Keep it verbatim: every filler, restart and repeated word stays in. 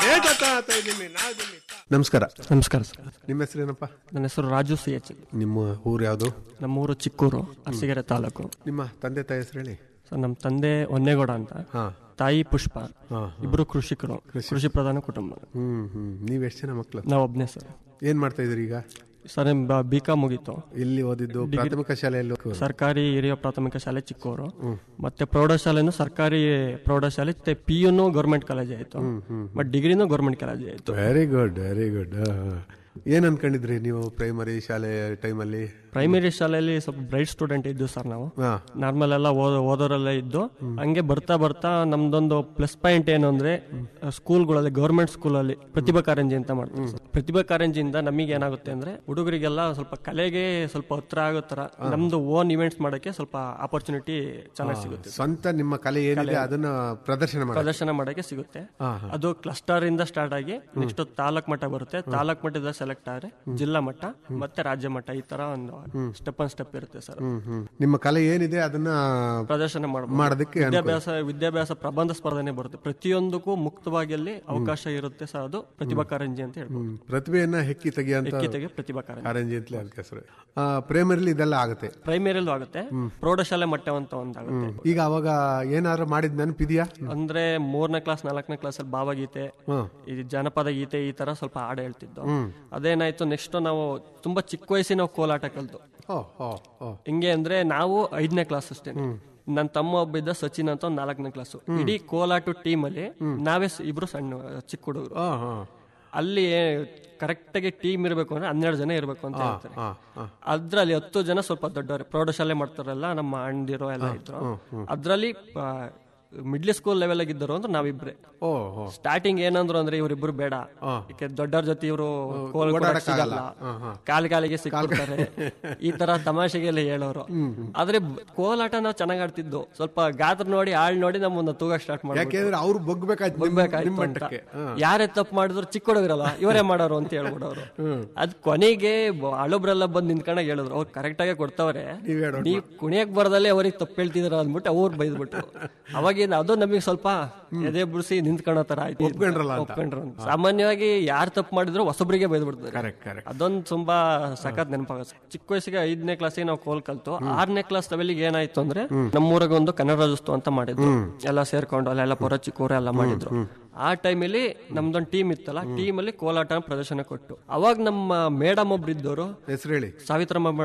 ನಮಸ್ಕಾರ. ನಮಸ್ಕಾರ ಸರ್. ನಿಮ್ಮ ಹೆಸರೇನಪ್ಪ? ನನ್ನ ಹೆಸರು ರಾಜು ಸಿ ಎಚ್. ನಿಮ್ಮ ಊರು ಯಾವುದು? ನಮ್ಮೂರು ಚಿಕ್ಕೂರು, ಅರಸೀಕೆರೆ ತಾಲೂಕು. ನಿಮ್ಮ ತಂದೆ ತಾಯಿ ಹೆಸರು ಹೇಳಿ. ಸರ್, ನಮ್ಮ ತಂದೆ ಹೊನ್ನೇಗೌಡ ಅಂತ, ತಾಯಿ ಪುಷ್ಪ, ಇಬ್ರು ಕೃಷಿಕರು, ಕೃಷಿ ಪ್ರಧಾನ ಕುಟುಂಬ. ಹ್ಮ್ ಹ್ಮ್ ನೀವ್ ಎಷ್ಟು ಜನ ಮಕ್ಕಳು? ನಾವು ಒಬ್ನೇ ಸರ್. ಏನ್ ಮಾಡ್ತಾ ಇದ್ರಿ ಈಗ? ಸರ್, ಬಿ ಕಾಮ್ ಮುಗೀತು. ಇಲ್ಲಿ ಓದಿದ್ದು? ಪ್ರಾಥಮಿಕ ಶಾಲೆಯಲ್ಲಿ? ಸರ್ಕಾರಿ ಹಿರಿಯ ಪ್ರಾಥಮಿಕ ಶಾಲೆ ಚಿಕ್ಕೂರು, ಮತ್ತೆ ಪ್ರೌಢಶಾಲೆನು ಸರ್ಕಾರಿ ಪ್ರೌಢಶಾಲೆ, ಪಿ ಯುನು ಗೌರ್ಮೆಂಟ್ ಕಾಲೇಜ್ ಆಯ್ತು, ಬಟ್ ಡಿಗ್ರಿನೂ ಗೌರ್ಮೆಂಟ್ ಕಾಲೇಜ್ ಆಯ್ತು. Very good very good. ಏನ್ ಅನ್ಕೊಂಡಿದ್ರಿ ನೀವು ಪ್ರೈಮರಿ ಶಾಲೆ ಟೈಮಲ್ಲಿ? ಪ್ರೈಮರಿ ಶಾಲೆಯಲ್ಲಿ ಸ್ವಲ್ಪ ಬ್ರೈಟ್ ಸ್ಟೂಡೆಂಟ್ ಇದ್ದು ಸರ್. ನಾವು ನಾರ್ಮಲ್ ಎಲ್ಲ ಓದೋರೆಲ್ಲ ಇದ್ದು, ಹಂಗೆ ಬರ್ತಾ ಬರ್ತಾ ನಮ್ದೊಂದು ಪ್ಲಸ್ ಪಾಯಿಂಟ್ ಏನು ಅಂದ್ರೆ, ಸ್ಕೂಲ್ಗಳಲ್ಲಿ ಗೌರ್ಮೆಂಟ್ ಸ್ಕೂಲಲ್ಲಿ ಪ್ರತಿಭಾ ಕಾರಂಜಿ ಅಂತ ಮಾಡ್ತೀವಿ ಸರ್. ಪ್ರತಿಭಾ ಕಾರಂಜಿಯಿಂದ ನಮಗೆ ಏನಾಗುತ್ತೆ ಅಂದ್ರೆ, ಹುಡುಗರಿಗೆಲ್ಲ ಸ್ವಲ್ಪ ಕಲೆಗೆ ಸ್ವಲ್ಪ ಹತ್ರ ಆಗೋ ತರ ನಮ್ದು ಓನ್ ಇವೆಂಟ್ಸ್ ಮಾಡಕ್ಕೆ ಸ್ವಲ್ಪ ಆಪರ್ಚುನಿಟಿ ಚೆನ್ನಾಗಿ ಸಿಗುತ್ತೆ. ಸ್ವಂತ ನಿಮ್ಮ ಕಲೆ ಏನಿದೆ ಅದನ್ನ ಪ್ರದರ್ಶನ ಪ್ರದರ್ಶನ ಮಾಡಕ್ಕೆ ಸಿಗುತ್ತೆ. ಅದು ಕ್ಲಸ್ಟರ್ ಇಂದ ಸ್ಟಾರ್ಟ್ ಆಗಿ ನೆಕ್ಸ್ಟ್ ತಾಲೂಕ್ ಮಟ್ಟ ಬರುತ್ತೆ. ತಾಲೂಕ್ ಮಟ್ಟದ ಸೆಲೆಕ್ಟ್ ಆದ್ರೆ ಜಿಲ್ಲಾ ಮಟ್ಟ ಮತ್ತೆ ರಾಜ್ಯ ಮಟ್ಟ, ಈ ತರ ಒಂದು ಸ್ಟೆಪ್ ಅನ್ ಸ್ಟೆಪ್ ಇರುತ್ತೆ ಸರ್. ನಿಮ್ಮ ಕಲೆ ಏನಿದೆ ಅದನ್ನ ಪ್ರದರ್ಶನ ಮಾಡೋದಕ್ಕೆ ವಿದ್ಯಾಭ್ಯಾಸ ವಿದ್ಯಾಭ್ಯಾಸ ಪ್ರಬಂಧ ಸ್ಪರ್ಧನೆ ಬರುತ್ತೆ. ಪ್ರತಿಯೊಂದಕ್ಕೂ ಮುಕ್ತವಾಗಿ ಅಲ್ಲಿ ಅವಕಾಶ ಇರುತ್ತೆ ಸರ್. ಅದು ಪ್ರತಿಭಾ ಕಾರಂಜಿ ಅಂತ ಹೇಳ್ಬೋದು. ಪ್ರತಿಭೆಯನ್ನ ಹೆಕ್ಕಿ ತೆಗೆಯುವಂತ ತೆಗೆ ಪ್ರತಿಭಾ ಕಾರಂಜಿ ಅಂತಲೇ ಅದಕ್ಕೆ ಹೆಸರು. ಪ್ರೈಮರಿಲಿ ಇದೆಲ್ಲ ಆಗುತ್ತೆ? ಪ್ರೈಮರಿಲೂ ಆಗುತ್ತೆ, ಪ್ರೌಢಶಾಲೆ ಮಟ್ಟ ಅಂತ ಒಂದಾಗುತ್ತೆ. ಈಗ ಅವಾಗ ಏನಾದ್ರು ಮಾಡಿದ್ ನೆನಪಿದೆಯಾ? ಅಂದ್ರೆ ಮೂರನೇ ಕ್ಲಾಸ್ ನಾಲ್ಕನೇ ಕ್ಲಾಸ್ ಅಲ್ಲಿ ಭಾವಗೀತೆ, ಈ ಜನಪದ ಗೀತೆ, ಈ ತರ ಸ್ವಲ್ಪ ಹಾಡು ಹೇಳ್ತಿದ್ದು. ಅದೇನಾಯ್ತು, ನೆಕ್ಸ್ಟ್ ನಾವು ತುಂಬಾ ಚಿಕ್ಕ ವಯಸ್ಸಿನ ನಾವು ಕೋಲಾಟ ಕಲ್ತು. ಹಿಂಗೆ ಅಂದ್ರೆ ನಾವು ಐದನೇ ಕ್ಲಾಸ್ ಅಷ್ಟೇ. ನನ್ನ ತಮ್ಮ ಒಬ್ಬ ಇದ್ದ ಸಚಿನ್ ಅಂತ, ಒಂದು ನಾಲ್ಕನೇ ಕ್ಲಾಸ್. ಇಡೀ ಕೋಲಾಟ ಟೀಮ್ ಅಲ್ಲಿ ನಾವೇ ಇಬ್ರು ಸಣ್ಣ ಚಿಕ್ಕ ಹುಡುಗರು. ಅಲ್ಲಿ ಕರೆಕ್ಟ್ ಆಗಿ ಟೀಮ್ ಇರಬೇಕು ಅಂದ್ರೆ ಹನ್ನೆರಡು ಜನ ಇರಬೇಕು ಅಂತ ಹೇಳ್ತಾರೆ. ಅದ್ರಲ್ಲಿ ಹತ್ತು ಜನ ಸ್ವಲ್ಪ ದೊಡ್ಡವರು, ಪ್ರೌಢಶಾಲೆ ಮಾಡ್ತಾರಲ್ಲ ನಮ್ಮ ಅಣ್ಣದಿರೋ ಎಲ್ಲ ಇದ್ರು. ಅದ್ರಲ್ಲಿ ಮಿಡ್ಲ್ ಸ್ಕೂಲ್ ಲೆವೆಲ್ ಆಗಿದ್ದರು ಅಂದ್ರೆ ನಾವಿಬ್ರೆ. ಸ್ಟಾರ್ಟಿಂಗ್ ಏನಂದ್ರು ಅಂದ್ರೆ, ಇವರಿಬ್ರು ಬೇಡ, ದೊಡ್ಡವ್ರ ಜೊತೆ ಇವರು ಸಿಗಲ್ಲ, ಕಾಲ್ ಕಾಲಿಗೆ ಸಿಕ್ಕಿರ್ತಾರೆ, ಈ ತರ ತಮಾಷೆಗೆಲ್ಲ ಹೇಳೋರು. ಆದ್ರೆ ಕೋಲಾಟ ನಾವು ಚೆನ್ನಾಗ್ ಆಡ್ತಿದ್ದು. ಸ್ವಲ್ಪ ಗಾತ್ರ ನೋಡಿ ಆಳ್ ನೋಡಿ ನಮ್ಮನ್ನ ತೂಗಕ್ ಸ್ಟಾರ್ಟ್ ಮಾಡ್ತಾರೆ. ಅವ್ರು ಬಗ್ಬೇಕಾಯ್ತು. ಯಾರೇ ತಪ್ಪು ಮಾಡಿದ್ರು ಚಿಕ್ಕ ಹುಡುಗರಲ್ಲ ಇವರೇ ಮಾಡೋರು ಅಂತ ಹೇಳ್ಬಿಡೋರು. ಅದ್ ಕೊನೆಗೆ ಹಳಬ್ರೆಲ್ಲ ಬಂದ್ ನಿಂತ್ಕೊಂಡಾಗ ಹೇಳಿದ್ರು, ಅವ್ರು ಕರೆಕ್ಟ್ ಆಗಿ ಕೊಡ್ತಾವ್ರೆ, ನೀವ್ ಕುಣಿಯಕ್ ಬರದಲ್ಲೇ ಅವ್ರಿಗೆ ತಪ್ಪು ಹೇಳ್ತಿದಾರ ಅಂದ್ಬಿಟ್ಟು ಅವ್ರು ಬೈದ್ಬಿಟ್ರು. ಅವಾಗ ಅದು ನಮಗೆ ಸ್ವಲ್ಪ ಎದೆ ಬಿಡಿಸಿ ನಿಂತ್ಕೊಳ್ಳೋ ತರ ಆಯ್ತು. ಒಪ್ಕೊಂಡ್ರು. ಸಾಮಾನ್ಯವಾಗಿ ಯಾರು ತಪ್ಪು ಮಾಡಿದ್ರು ಹೊಸಬ್ರಿಗೆ ಬೈದ್ ಬಿಡ್ತಾರೆ. ಅದೊಂದು ತುಂಬಾ ಸಖತ್ ನೆನಪಾಗುತ್ತೆ. ಚಿಕ್ಕ ವಯಸ್ಸಿಗೆ ಐದನೇ ಕ್ಲಾಸಿಗೆ ನಾವು ಕೋಲ್ ಕಲ್ತು, ಆರನೇ ಕ್ಲಾಸ್ ಲೆವೆಲ್ಗೆ ಏನಾಯ್ತು ಅಂದ್ರೆ, ನಮ್ಮೂರಾಗ ಒಂದು ಕನ್ನಡ ರಾಜ್ಯೋತ್ಸವ ಅಂತ ಮಾಡಿದ್ರು. ಎಲ್ಲ ಸೇರ್ಕೊಂಡು ಅಲ್ಲೆಲ್ಲ ಪೊರ ಚಿಕ್ಕೂರ ಎಲ್ಲ ಮಾಡಿದ್ರು. ಆ ಟೈಮಲ್ಲಿ ನಮ್ದೊಂದು ಟೀಮ್ ಇತ್ತಲ್ಲ, ಟೀಮ್ ಅಲ್ಲಿ ಕೋಲಾಟ ಪ್ರದರ್ಶನ ಕೊಟ್ಟು, ಅವಾಗ ನಮ್ಮ ಮೇಡಮ್ ಒಬ್ರು ಇದ್ದವರು, ಹೆಸರು ಹೇಳಿ. ಸಾವಿತ್ರಮ್ಮ